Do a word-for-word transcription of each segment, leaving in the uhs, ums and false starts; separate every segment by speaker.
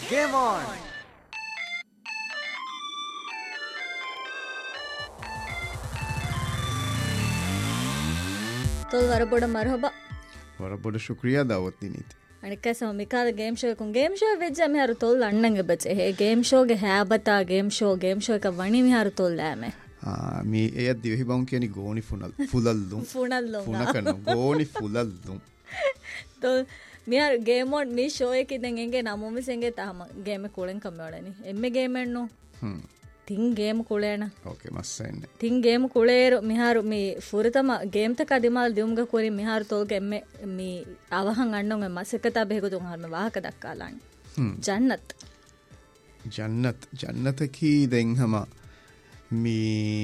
Speaker 1: Game on!
Speaker 2: तो वरबोड़ मरहबा
Speaker 3: वरबोड़ शुक्रिया दावत दीनीत
Speaker 2: अनिका मिकाद गेम शो को गेम शो वेज मेहार तोल अण्णंगे बचे हे गेम शो गे हैबता गेम शो गेम शो का वणी मेहार तोल लामे
Speaker 3: आ मी ए दिवहि बाउं केनी गोनी फुनल फुलल्लु
Speaker 2: फुनल्लु
Speaker 3: फुनकन गोनी फुलल्लु
Speaker 2: तो मेहार गेम ऑन मी शो एक इदेंगे नामो में सेंगे ताम गेम कोळेन कम्मेवळनी एम्मे गेम एन्नो हम्म තින් ගේම් කුලේන
Speaker 3: ඕකේ මස්සෙන්න
Speaker 2: තින් ගේම් කුලේරු මිහාරු මේ ෆුරතම ගේම් තක අදිමාල් දියුම්ග කුරි මිහාරු තෝල්ගෙ එම්මේ මේ අවහන් අන්නොන් මසකතා බෙහෙගුතුන් හර්ම වාහක දක්කාලාන් ජන්නත්
Speaker 3: ජන්නත් ජන්නත කී දෙන් හම මේ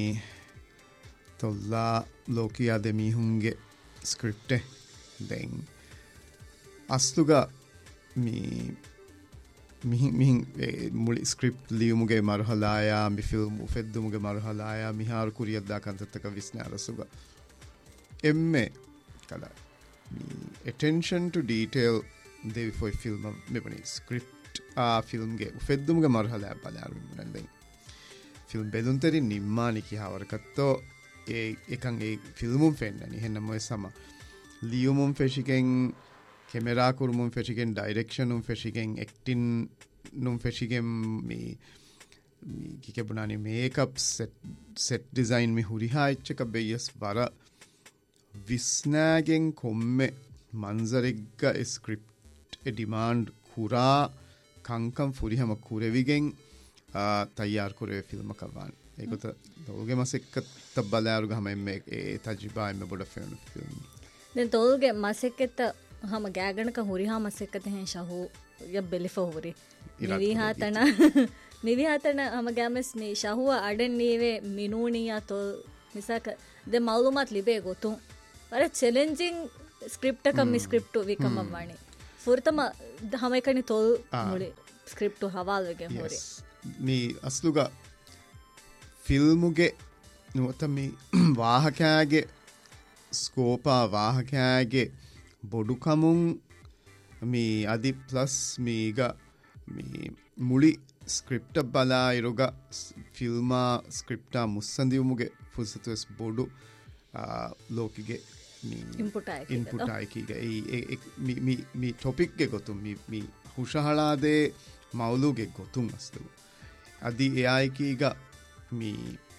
Speaker 3: තොල්ලා ලෝකියා දෙමිහුන්ගේ ස්ක්‍රිප්ට් දෙන් අස්තුග මේ මිහින් මිහින් මුලි ස්ක්‍රිප්ට් ලියුමුගේ මරහලායා මි ෆිල්ම් උෆෙද්දුමුගේ මරහලායා මිහාර කුරියක් දාකන්තක විස්නාරසුග එම්මේ කලා මි attention to detail දෙවි ෆොයි ෆිල්ම් මෙබනි ස්ක්‍රිප්ට් ආ ෆිල්ම්ගේ උෆෙද්දුමුගේ මරහලායා බලාරු නන්දෙන් ෆිල්ම් බෙදුන්තරි නිම්මානි කිහවරකත්තෝ ඒ එකන් ඒ ෆිල්මුම් ෆෙන්නනි හෙන්නම සම ලියුමුම් ෆෙෂිකෙන් कैमरा कुरुमुम फेशिकेन डायरेक्शन उम फेशिकेन एक्टिंग नुम फेशिकेन मी की के बनाने मेकअप सेट सेट डिजाइन में हुरिहा इच्छ का बेयस वारा विस्नागेन कोम्मे मंजरेग्गा स्क्रिप्ट ए डिमांड खुरा कंकम फुरिहम कुरेविगेन तैयार कुरे फिल्म कवान एको त तोगे मसेक्क तब्बलारु गहम एम्मे ए तजुबा एम्मे बोड फिल्म फिल्म
Speaker 2: देन तोगे मसेक्केत हम गैगण का हुरी हाँ मसेकते हैं शाहू या बेलिफा हुरी मिवी हातना मिवी हातना हम गैमस मी शाहू अडन नीवे मिनूनी या तो मिसा का दे मालूमात लिबे गो तुम अरे चैलेंजिंग स्क्रिप्ट का मी स्क्रिप्ट विकम वाणी फुरतम हमें कनी तोल मुले स्क्रिप्ट हवाल वेगे होरे
Speaker 3: मी असलुगा फिल्मुगे नुवतमी वाहकागे स्कोपा वाहकागे බොඩුකමුන් මේ අදි ප්ලස් මේග මේ මුලි ස්ක්‍රිප්ට බලා ඉරුග ෆිල්මා ස්ක්‍රිප්ටා මුස්සන්දියුමුගේ ෆුල්සතුස් බොඩු ලෝකිගේ ඉන්පුටයිකීග මේ ටොපික්ගේ ගොතුම් මේ හුෂහලාදේ මවුලුගේ ගොතුම් අස්තුව අදි එයායිකීග මේ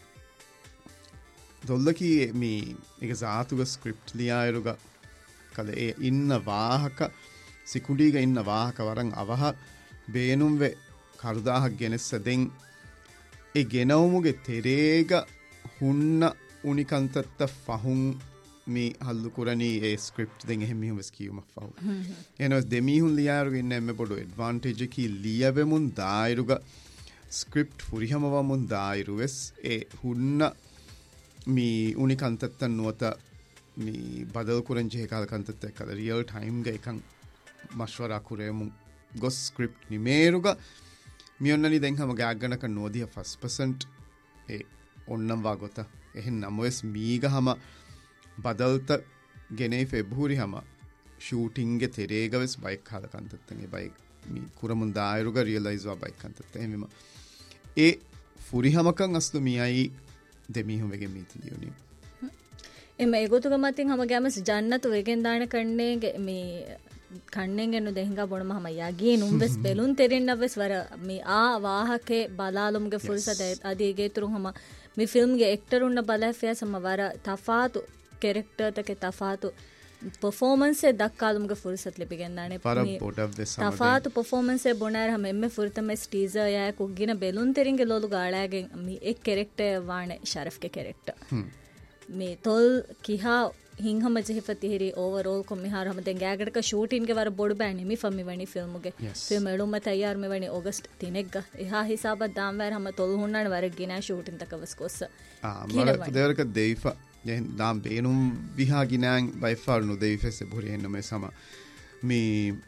Speaker 3: දොල්ලකී මේ එක සාතුග ස්ක්‍රිප්ට් ලියායිරුග කල ඒ ඉන්න වාහක සිකුඩීග ඉන්න වාහක වරන් අවහ බේනුම්වෙ කරුදාහක් ගෙනෙස්ස දෙන් ඒ ගෙනවමුගේ තෙරේග හුන්න උනිකන්තත්ත ෆහුන් මේ හල්ලු කුරණී ඒ ස්ක්‍රිප්ට් දෙන් එහෙම මිහුවස් කියුමක් ෆහු එනවස් දෙමීහුන් ලියාරුග ඉන්න එම්මෙ පොඩු ඇඩ්වාන්ටේජ් එකී ලියවෙමුන් දායිරුග ස්ක්‍රිප්ට් ෆුරිහමවමුන් දායිරුවෙස් ඒ හුන්න මේ උනිකන්තත්ත නුවත मी बदल कुरन जे काल कंतत कल रियल टाइम गे एकं मशवरा कुरेमु गोस स्क्रिप्ट नि मेरुगा मी ओन्ननी देन हम गागण क नोदिया फर्स्ट परसेंट ए ओन्නම් वागोत එහෙන් නමස් මීග හම බදල්ත ගෙනේ ෆෙබ්‍රුවරි හම ෂූටින්ග් ගේ තෙරේගවස් බයික් හාල කන්තත්තගේ බයික් මී කුරමුන් දායරුග රියලයිස් වා බයික් කන්තත්ත එහෙම ඒ ෆුරි හමකන් අස්තු මියයි දෙමිහුම් වෙගේ මීතිලියුනි
Speaker 2: එම ඒගොතුක මතින් හම ගෑමස් ජන්නතු වෙගෙන් දාන කන්නේ මේ කන්නෙන් ගෙනු දෙහිඟා බොනම හම යගී නුම්බස් බෙලුන් තෙරෙන්නවස් වර මේ ආ වාහකේ බලාලුම්ගේ ෆුල්සත අදීගේ තුරුන් හම මේ ෆිල්ම්ගේ එක්ටරුන්න බලෆිය සම වර තෆාතු කැරක්ටර් තක තෆාතු performance දක්කාලුම්ගේ ෆුල්සත් ලිපිගෙන් දානේ තෆාතු performance බොනාර හම එම්මේ ෆුර්තමස් ටීසර් යා කුග්ගින බෙලුන් තෙරින්ගේ ලොලු ගාලාගෙන් මේ එක් කැරක්ටර් වානේ ශරෆ්ගේ කැරක්ටර් මේ තොල් කිහා හිංහම ජෙහිපති හිරි ඕවරෝල් කො මිහාර හම දෙන් ගෑගඩක ෂූටින්ග් ගේ වර බොඩු බෑනි මි ෆම්මි වණි ෆිල්ම් ගේ ෆිල්ම් එළුම තයාර මෙ වණි ඔගස්ට් තිනෙක්ග එහා හිසාබ දාම් වර හම තොල් හුන්නන වර ගිනා ෂූටින් තකවස් කොස්ස
Speaker 3: ආ මල දෙවරක දෙයිෆා යෙන් දාම් බේනුම් විහා ගිනාන් බයි ෆාල්නු දෙයිෆෙස් බුරි එන්න මේ සම මේ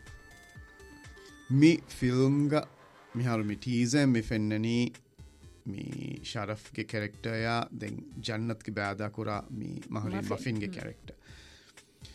Speaker 3: මි ෆිල්ම් ጋ මිහාර මි ටීසර් මි ෆෙන්නනි मी शरफ के कैरेक्टर या देन जन्नत की बैदा कुरा मी महरी मफिन के कैरेक्टर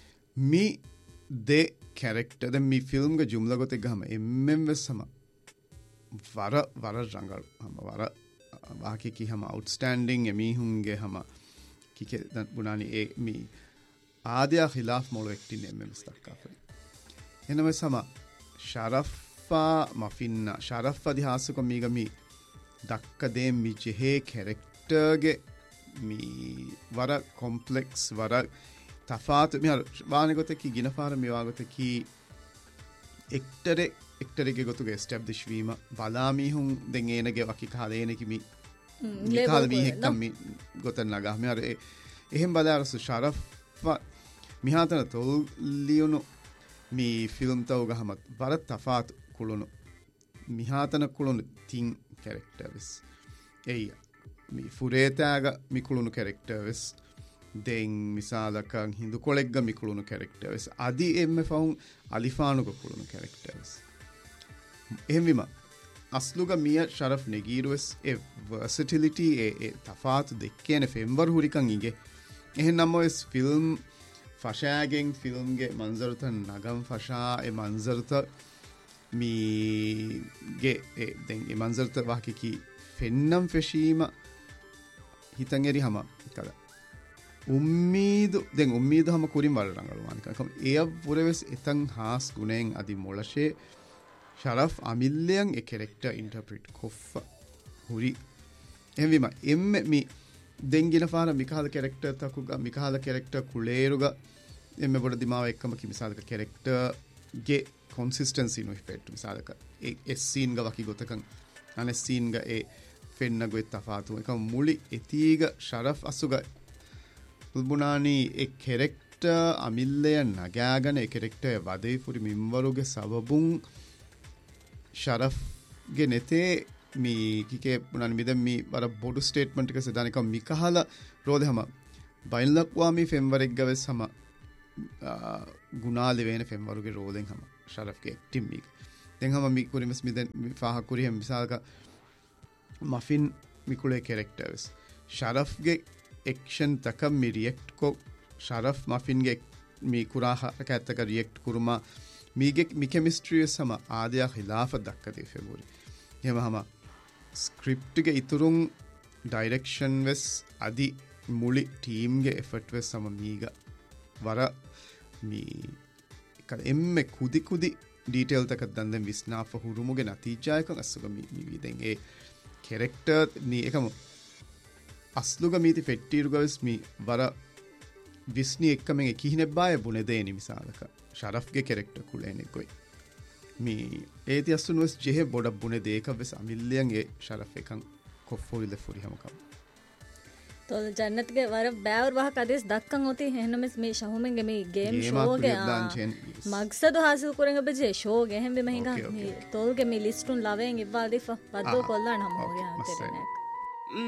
Speaker 3: मी दे कैरेक्टर दे मी फिल्म का जुमला को ते गम एमएम वे समा වර වර රංගල් හම වර වාකි කි හම outstanding එමිහුන්ගේ හම කික බුණානි ඒ මී ආදයා ඛිලාෆ මොළු එක්ටින් එම්ම මුස්තක්කාෆයි එනම සම ශරෆ්ෆා මෆින්නා ශරෆ්ෆා දිහාසුක මීගමි දක්ක දෙම් මි ජෙහේ කැරෙක්ටර්ගේ මී වර කොම්ප්ලෙක්ස් වර තෆාතු මිහර වානගොතකි ගිනපාර මිවාගොතකි එක්ටරේ එක්ටරගේ ගොතුගේ ස්ටැබ්ලිෂ් වීම බලාමීහුන් දෙන් ඒනගේ වකි කාලේනකි මි කාල මීහෙක්කම් මි ගොතන් නගා මිහර එහෙම් බලාරසු ශරෆ්ෆා මිහාතන තොල් ලියුණු මී ෆිල්ම් තවුග හමත් වර තෆාතු කුළුණු මිහාතන කුළුණු තින් කැරෙක්ටර්ස් එයි මි ෆුරේතෑග මිකුළුණු කැරෙක්ටර්ස් දෙන් මිසාලකන් හිදු කොළෙක්ග මිකුළුණු කැරෙක්ටර්ස් අදි එම්ම ෆවුන් අලිෆානුක කුළුණු කැරෙක්ටර්ස් එහෙමවිම අස්ලුග මිය ශරෆ් නෙගීරුවස් ඒ වර්සිටිලිටි ඒ තෆාතු දෙක්කේන ෆෙම්වර් හුරිකන් ඉගේ එහෙනම් ඔස් ෆිල්ම් ෆෂාගෙන් ෆිල්ම්ගේ මන්සරුත නගම් ෆෂා ඒ මන්සරුත මීගේ දැන් ඒ මන්සරුත වාකිකි ෆෙන්නම් ෆෙෂීම හිතන් එරි හම කද උම්මීදු දැන් උම්මීදු හම කුරින් වල රංගලුවානිකම් එය පුරවෙස් එතන් හාස් ගුණෙන් අදි මොලෂේ ශරෆ් අමිල්ලයන් ඒ කැරෙක්ටර් ඉන්ටර්ප්‍රිට් කොෆ්ෆ හුරි එම්විම එම් මි දෙංගින පාර මිකාල කැරෙක්ටර් තකුග මිකාල කැරෙක්ටර් කුලේරුග එම්ම බොඩ දිමාව එක්කම කි මිසාලක කැරෙක්ටර් ගේ කොන්සිස්ටන්සි නු ඉෆෙක්ට් මිසාලක ඒ එස් සීන් ග වකි ගොතකන් අනෙ සීන් ග ඒ ෆෙන්න ගොත් තෆාතු එක මුලි එතීග ශරෆ් අසුග පුල්බුනානි ඒ කැරෙක්ටර් අමිල්ලය නගාගන ඒ කැරෙක්ටර් වදේ පුරි මින්වරුගේ සබබුන් ශරෆ්ගේ නෙතේ මී කිකේ පුනන් මිද මී වර බොඩු ස්ටේට්මන්ට් එක සදානික මිකහල රෝද හම බයිල්ලක්වා මී ෆෙම්වරෙක් ගවෙස් හම ගුණාලි වෙන ෆෙම්වරුගේ රෝලෙන් හම ශරෆ්ගේ ඇක්ටිම් මීක දැන් හම මී කුරිමස් මිද ෆාහ කුරි හැම මිසාලක මෆින් මිකුලේ කැරෙක්ටර්ස් ශරෆ්ගේ එක්ෂන් තකම් මි රියැක්ට් කො ශරෆ් මෆින්ගේ මී කුරාහ කැත්තක රියැක්ට් කුරුමා මීගේ මි කෙමිස්ට්‍රිය සම ආදයා ඛිලාෆ දක්කදී ෆෙබුරි එහෙම හම ස්ක්‍රිප්ට්ගේ ඉතුරුන් ඩයිරෙක්ෂන් වෙස් අදි මුලි ටීම්ගේ එෆර්ට් වෙස් සම මීග වර මී එක එම්මෙ කුදි කුදි ඩීටේල් තක දන්දෙන් විස්නාෆ හුරුමුගේ නතිජායකන් අස්සුග මී දැන් ඒ කැරෙක්ටර් නී එකම අස්ලුග මීති ෆෙට්ටීරුග වෙස් මී වර විස්නි එක්කමෙන් කිහිනෙ බාය බුනේ දෙනි මිසාලක ශරෆ්ගේ කැරෙක්ටර් කුලේනෙකොයි මී ඒති අස්සුනුවස් ජෙහෙ බොඩක් බුනේ දේක වෙස් අමිල්ලියන් ඒ ශරෆ් එකන් කොෆෝරිල ෆුරි හමකම්
Speaker 2: තොල් ජන්නත්ගේ වර බෑවර් වහ කදෙස් දක්කන් ඔති එහෙනමස් මේ ශහුමෙන්ගේ මේ ගේම් ෂෝගේ මක්සදු හාසිල් කුරෙන්ග බෙජේ ෂෝගේ එහෙම බෙ මහින්ගා මේ තොල්ගේ මේ ලිස්ටුන් ලවෙන් ඉව්වාල් දිෆ වද්දෝ කොල්ලාන හම හොරියා තෙරෙනක්